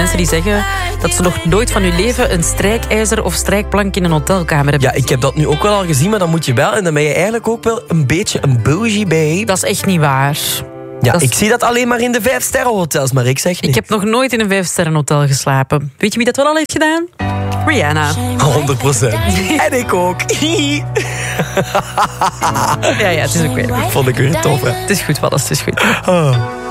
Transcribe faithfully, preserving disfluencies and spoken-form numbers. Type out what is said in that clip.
mensen die zeggen dat ze nog nooit van hun leven een strijkijzer of strijkplank in een hotelkamer hebben. Ja, ik heb dat nu ook wel al gezien, maar dan moet je wel... En dan ben je eigenlijk ook wel een beetje een bougie babe. Dat is echt niet waar. Ja, dat is... ik zie dat alleen maar in de vijfsterrenhotels, maar ik zeg niet. Ik heb nog nooit in een vijfsterrenhotel geslapen. Weet je wie dat wel al heeft gedaan? Rihanna. honderd procent. En ik ook. Ja, ja, het is ook weer. Vond ik weer tof, hè. Het is goed, Wallis, het is goed. Oh.